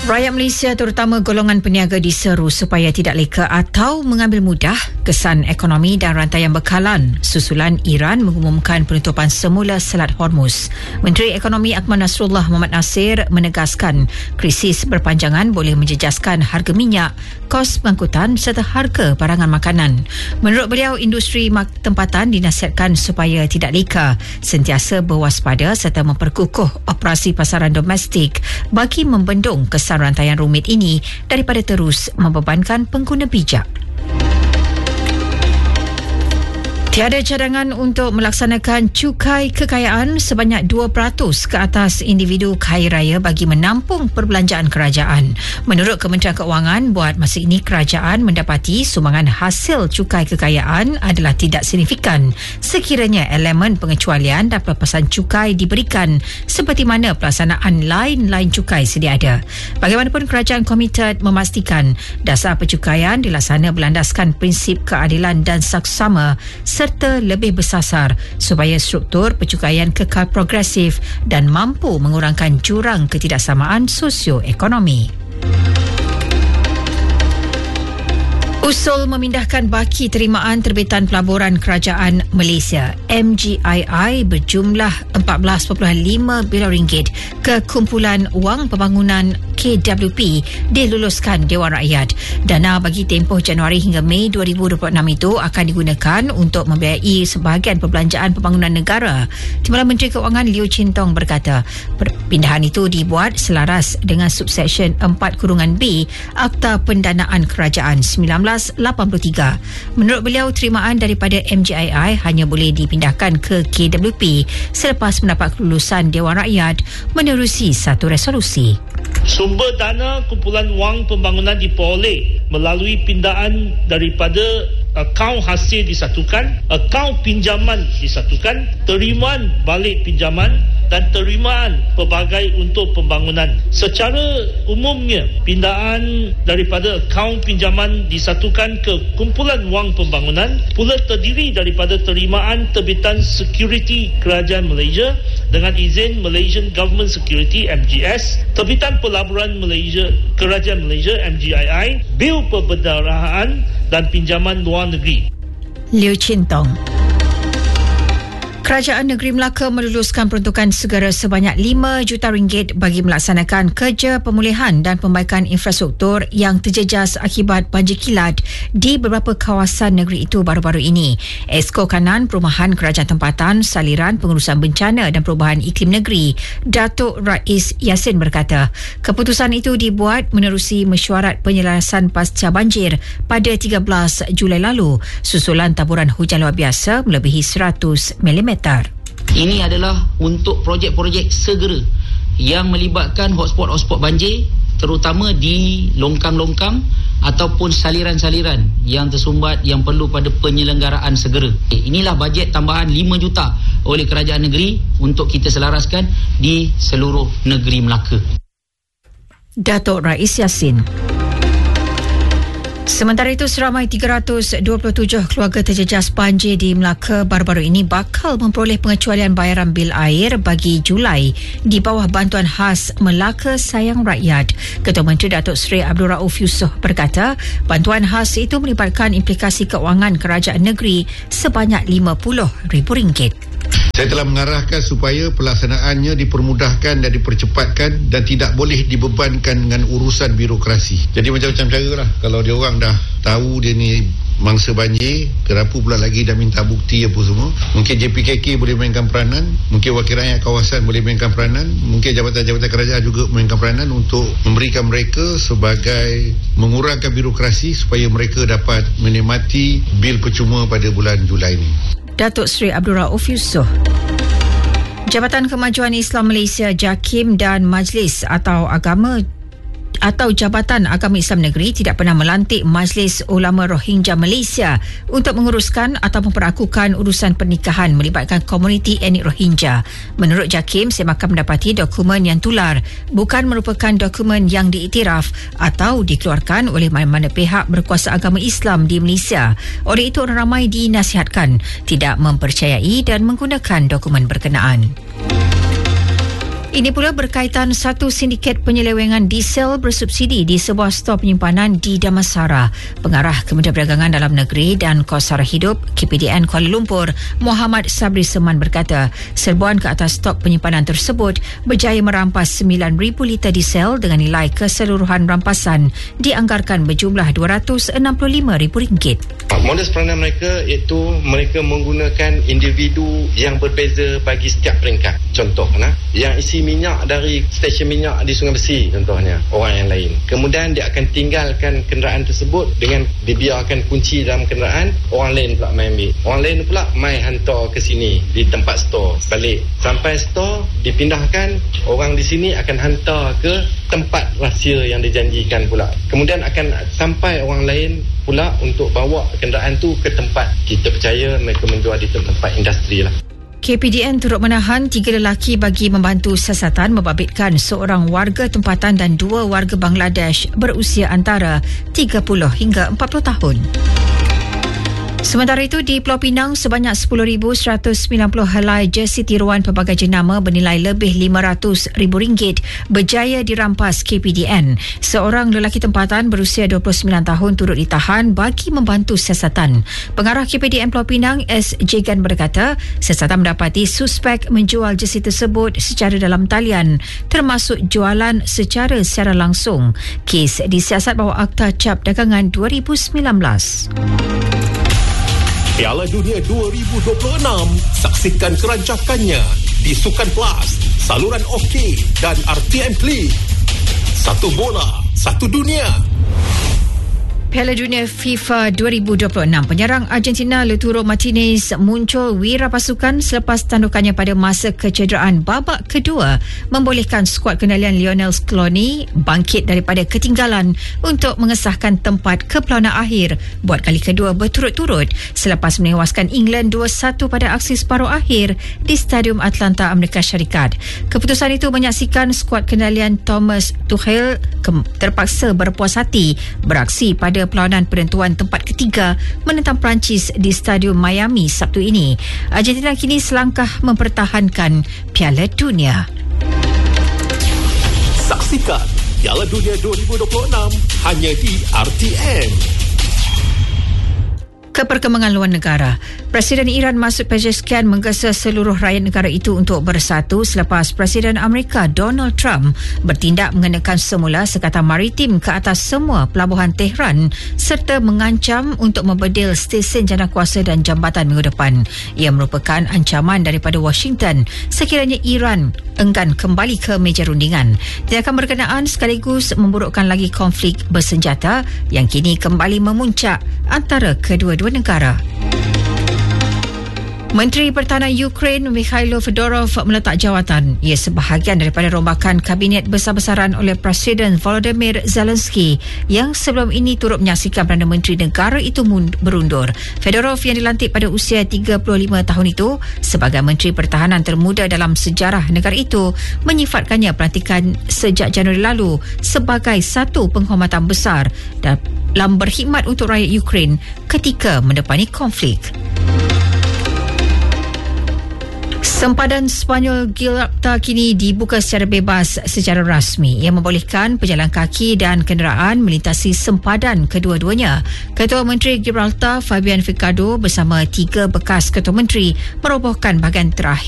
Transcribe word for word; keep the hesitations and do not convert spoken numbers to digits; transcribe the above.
Rakyat Malaysia terutama golongan peniaga diseru supaya tidak leka atau mengambil mudah kesan ekonomi dan rantaian bekalan susulan Iran mengumumkan penutupan semula Selat Hormuz. Menteri Ekonomi Akmal Nasrullah Mohamad Nasir menegaskan krisis berpanjangan boleh menjejaskan harga minyak, kos pengangkutan serta harga barangan makanan. Menurut beliau, industri tempatan dinasihatkan supaya tidak leka, sentiasa berwaspada serta memperkukuh operasi pasaran domestik bagi membendung kesan rantaian rumit ini daripada terus membebankan pengguna bijak. Tiada cadangan untuk melaksanakan cukai kekayaan sebanyak dua peratus ke atas individu kaya raya bagi menampung perbelanjaan kerajaan. Menurut Kementerian Keuangan, buat masa ini kerajaan mendapati sumbangan hasil cukai kekayaan adalah tidak signifikan sekiranya elemen pengecualian dan pelepasan cukai diberikan seperti mana pelaksanaan lain-lain cukai sedia ada. Bagaimanapun, kerajaan komited memastikan dasar pencukaian dilaksana berlandaskan prinsip keadilan dan saksama serta lebih bersasar supaya struktur pencukaian kekal progresif dan mampu mengurangkan jurang ketidaksamaan sosioekonomi. Usul memindahkan baki terimaan terbitan pelaburan kerajaan Malaysia M G I I berjumlah empat belas perpuluhan lima bilion ringgit ke kumpulan wang pembangunan K W P diluluskan Dewan Rakyat. Dana bagi tempoh Januari hingga Mei dua ribu dua puluh enam itu akan digunakan untuk membiayai sebahagian perbelanjaan pembangunan negara. Timbalan Menteri Keuangan Liu Chin Tong berkata, perpindahan itu dibuat selaras dengan subsection empat B Akta Pendanaan Kerajaan sembilan belas lapan puluh tiga. Menurut beliau, terimaan daripada M G I I hanya boleh dipindahkan ke K W P selepas mendapat kelulusan Dewan Rakyat menerusi satu resolusi. Sumber dana kumpulan wang pembangunan diperoleh melalui pindahan daripada akaun hasil disatukan, akaun pinjaman disatukan, terimaan balik pinjaman dan terimaan pelbagai untuk pembangunan. Secara umumnya, pindahan daripada akaun pinjaman disatukan ke kumpulan wang pembangunan pula terdiri daripada terimaan terbitan Security Kerajaan Malaysia dengan izin Malaysian Government Security M G S, terbitan Pelaburan Malaysia Kerajaan Malaysia M G I I, bil perbendaharaan dan pinjaman luar negeri. Liu Chin Tong. Kerajaan Negeri Melaka meluluskan peruntukan segera sebanyak lima juta ringgit bagi melaksanakan kerja pemulihan dan pembaikan infrastruktur yang terjejas akibat banjir kilat di beberapa kawasan negeri itu baru-baru ini. Esko Kanan Perumahan Kerajaan Tempatan, Saliran Pengurusan Bencana dan Perubahan Iklim Negeri, Datuk Rais Yassin berkata, keputusan itu dibuat menerusi mesyuarat penyelarasan pasca banjir pada tiga belas Julai lalu susulan taburan hujan luar biasa melebihi seratus milimeter. Ini adalah untuk projek-projek segera yang melibatkan hotspot-hotspot banjir, terutama di longkang-longkang ataupun saliran-saliran yang tersumbat yang perlu pada penyelenggaraan segera. Inilah bajet tambahan lima juta oleh kerajaan negeri untuk kita selaraskan di seluruh negeri Melaka. Datuk Rais Yassin. Sementara itu, seramai tiga ratus dua puluh tujuh keluarga terjejas banjir di Melaka baru-baru ini bakal memperoleh pengecualian bayaran bil air bagi Julai di bawah bantuan khas Melaka Sayang Rakyat. Ketua Menteri Datuk Seri Abdul Rauf Yusof berkata, bantuan khas itu melibatkan implikasi keuangan kerajaan negeri sebanyak lima puluh ribu ringgit. Saya telah mengarahkan supaya pelaksanaannya dipermudahkan dan dipercepatkan dan tidak boleh dibebankan dengan urusan birokrasi. Jadi macam-macam cara lah. Kalau dia orang dah tahu dia ni mangsa banjir, kenapa pula lagi dah minta bukti apa semua. Mungkin J P K K boleh mainkan peranan, mungkin wakil rakyat kawasan boleh mainkan peranan, mungkin jabatan-jabatan kerajaan juga mainkan peranan untuk memberikan mereka sebagai mengurangkan birokrasi supaya mereka dapat menikmati bil percuma pada bulan Julai ini. Datuk Seri Abdul Rauf Yusof. Jabatan Kemajuan Islam Malaysia JAKIM dan Majlis atau Agama atau Jabatan Agama Islam Negeri tidak pernah melantik Majlis Ulama Rohingya Malaysia untuk menguruskan atau memperakukan urusan pernikahan melibatkan komuniti etnik Rohingya. Menurut JAKIM, semakan mendapati dokumen yang tular bukan merupakan dokumen yang diiktiraf atau dikeluarkan oleh mana-mana pihak berkuasa agama Islam di Malaysia. Oleh itu, orang ramai dinasihatkan tidak mempercayai dan menggunakan dokumen berkenaan. Ini pula berkaitan satu sindiket penyelewengan diesel bersubsidi di sebuah stor penyimpanan di Damansara. Pengarah Kementerian Perdagangan Dalam Negeri dan Kos Sara Hidup K P D N Kuala Lumpur, Muhammad Sabri Seman berkata, serbuan ke atas stok penyimpanan tersebut berjaya merampas sembilan ribu liter diesel dengan nilai keseluruhan rampasan dianggarkan berjumlah dua ratus enam puluh lima ribu ringgit. Modus peranan mereka iaitu mereka menggunakan individu yang berbeza bagi setiap peringkat. Contoh, nah, yang isi minyak dari stesen minyak di Sungai Besi contohnya, orang yang lain. Kemudian dia akan tinggalkan kenderaan tersebut dengan dibiarkan kunci dalam kenderaan, orang lain pula main ambil. Orang lain pula main hantar ke sini di tempat stor. Balik sampai stor dipindahkan, orang di sini akan hantar ke tempat rahsia yang dijanjikan pula. Kemudian akan sampai orang lain pula untuk bawa kenderaan tu ke tempat kita percaya mereka menjual di tempat industri lah. K P D N turut menahan tiga lelaki bagi membantu siasatan membabitkan seorang warga tempatan dan dua warga Bangladesh berusia antara tiga puluh hingga empat puluh tahun. Sementara itu, di Pulau Pinang, sebanyak sepuluh ribu seratus sembilan puluh helai jersey tiruan pelbagai jenama bernilai lebih lima ratus ribu ringgit berjaya dirampas K P D N. Seorang lelaki tempatan berusia dua puluh sembilan tahun turut ditahan bagi membantu siasatan. Pengarah K P D N Pulau Pinang, S. Jegan berkata, siasatan mendapati suspek menjual jersey tersebut secara dalam talian, termasuk jualan secara secara langsung. Kes disiasat bawah Akta Cap Dagangan dua ribu sembilan belas. Piala Dunia dua ribu dua puluh enam, saksikan kerancakannya di Sukan Plus, saluran OK dan R T M Klik. Satu bola, satu dunia. Piala Dunia FIFA dua ribu dua puluh enam, penyerang Argentina Lautaro Martinez muncul wira pasukan selepas tandukannya pada masa kecederaan babak kedua membolehkan skuad kendalian Lionel Scaloni bangkit daripada ketinggalan untuk mengesahkan tempat ke pelana akhir buat kali kedua berturut-turut selepas menewaskan England dua satu pada aksi separuh akhir di Stadium Atlanta, Amerika Syarikat. Keputusan itu menyaksikan skuad kendalian Thomas Tuchel terpaksa berpuas hati beraksi pada perlawanan penentuan tempat ketiga menentang Perancis di Stadium Miami Sabtu ini. Argentina kini selangkah mempertahankan Piala Dunia. Saksikan Piala Dunia dua ribu dua puluh enam hanya di R T M. Ke perkembangan luar negara, Presiden Iran Masoud Pezeshkian menggesa seluruh rakyat negara itu untuk bersatu selepas Presiden Amerika Donald Trump bertindak mengenakan semula sekatan maritim ke atas semua pelabuhan Tehran serta mengancam untuk membedil stesen janakuasa dan jambatan minggu depan. Ia merupakan ancaman daripada Washington sekiranya Iran enggan kembali ke meja rundingan. Tindakan berkenaan sekaligus memburukkan lagi konflik bersenjata yang kini kembali memuncak antara kedua-dua negara. Menteri Pertahanan Ukraine Mikhailo Fedorov meletak jawatan. Ia sebahagian daripada rombakan kabinet besar-besaran oleh Presiden Volodymyr Zelensky yang sebelum ini turut menyaksikan Perdana Menteri negara itu berundur. Fedorov yang dilantik pada usia tiga puluh lima tahun itu sebagai Menteri Pertahanan termuda dalam sejarah negara itu menyifatkannya pelantikan sejak Januari lalu sebagai satu penghormatan besar dalam berkhidmat untuk rakyat Ukraine ketika mendepani konflik. Sempadan Sepanyol Gibraltar kini dibuka secara bebas secara rasmi. Ia membolehkan pejalan kaki dan kenderaan melintasi sempadan kedua-duanya. Ketua Menteri Gibraltar Fabian Ficado bersama tiga bekas Ketua Menteri merobohkan bahagian terakhir